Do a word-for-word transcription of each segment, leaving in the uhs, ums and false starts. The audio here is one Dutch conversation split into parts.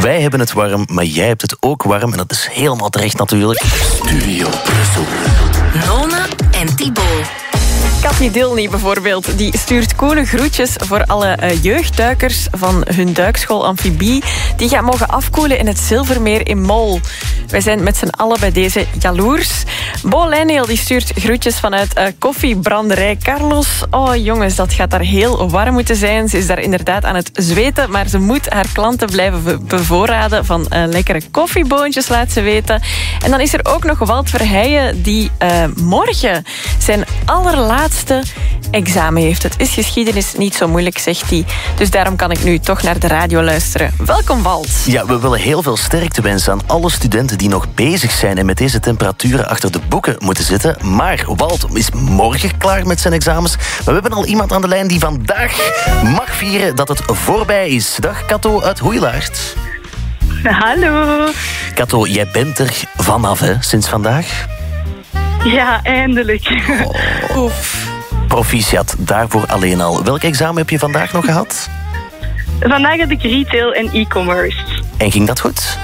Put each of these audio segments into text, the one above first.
Wij hebben het warm, maar jij hebt het ook warm. En dat is helemaal terecht natuurlijk. Studio Brussel. Nona en Thibaut. Katty Dilny bijvoorbeeld, die stuurt koele groetjes voor alle uh, jeugdduikers van hun duikschool Amfibie. Die gaan mogen afkoelen in het Zilvermeer in Mol. Wij zijn met z'n allen bij deze jaloers. Bo Leineel die stuurt groetjes vanuit uh, koffiebranderij Carlos. Oh jongens, dat gaat daar heel warm moeten zijn. Ze is daar inderdaad aan het zweten, maar ze moet haar klanten blijven bevoorraden van uh, lekkere koffieboontjes, laat ze weten. En dan is er ook nog Walt Verheijen, die uh, morgen zijn allerlaatste examen heeft. Het is geschiedenis niet zo moeilijk, zegt hij. Dus daarom kan ik nu toch naar de radio luisteren. Welkom, Walt. Ja, we willen heel veel sterkte wensen aan alle studenten die nog bezig zijn en met deze temperaturen achter de boeken moeten zitten. Maar Walt is morgen klaar met zijn examens. Maar we hebben al iemand aan de lijn die vandaag mag vieren dat het voorbij is. Dag, Kato uit Hoeilaert. Hallo. Kato, jij bent er vanaf, hè, sinds vandaag? Ja, eindelijk. Oh. Oef. Proficiat, daarvoor alleen al. Welk examen heb je vandaag nog gehad? Vandaag had ik retail en e-commerce. En ging dat goed?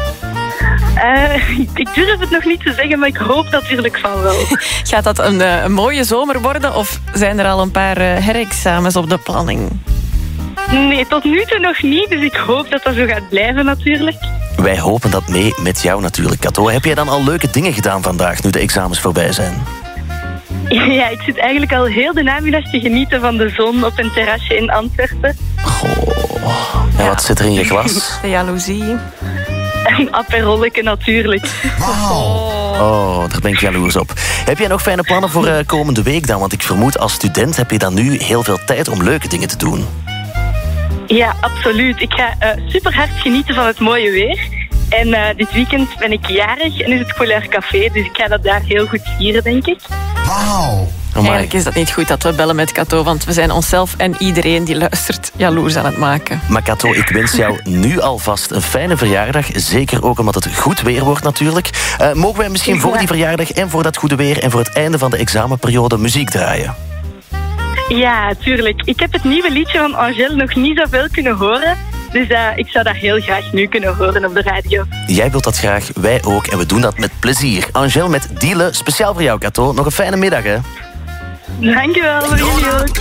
Uh, ik durf het nog niet te zeggen, maar ik hoop natuurlijk van wel. Gaat dat een, een mooie zomer worden of zijn er al een paar herexamens op de planning? Nee, tot nu toe nog niet, dus ik hoop dat dat zo gaat blijven natuurlijk. Wij hopen dat mee met jou natuurlijk, Kato. Heb jij dan al leuke dingen gedaan vandaag, nu de examens voorbij zijn? Ja, ik zit eigenlijk al heel de namiddag te genieten van de zon op een terrasje in Antwerpen. Goh, en wat zit er in je glas? De jaloezie. Een aperolletje natuurlijk. Wow. Oh, daar ben ik jaloers op. Heb jij nog fijne plannen voor uh, komende week dan? Want ik vermoed als student heb je dan nu heel veel tijd om leuke dingen te doen. Ja, absoluut. Ik ga uh, super hard genieten van het mooie weer. En uh, dit weekend ben ik jarig en is het Couleur Café. Dus ik ga dat daar heel goed vieren, denk ik. Wauw. Eigenlijk is dat niet goed dat we bellen met Kato, want we zijn onszelf en iedereen die luistert jaloers aan het maken. Maar Kato, ik wens jou nu alvast een fijne verjaardag. Zeker ook omdat het goed weer wordt natuurlijk. Uh, mogen wij misschien voor die verjaardag en voor dat goede weer en voor het einde van de examenperiode muziek draaien? Ja, tuurlijk. Ik heb het nieuwe liedje van Angèle nog niet zoveel kunnen horen. Dus uh, ik zou dat heel graag nu kunnen horen op de radio. Jij wilt dat graag, wij ook. En we doen dat met plezier. Angèle met Diele, speciaal voor jou, Kato. Nog een fijne middag, hè? Dankjewel, voor jullie ook.